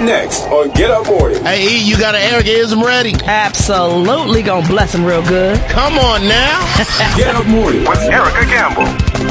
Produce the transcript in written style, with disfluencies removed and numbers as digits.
next on Get Up Morning. Hey, E, you got an Eric-ism ready? Absolutely gonna bless him real good. Come on now. Get Up Morning with Erica Campbell.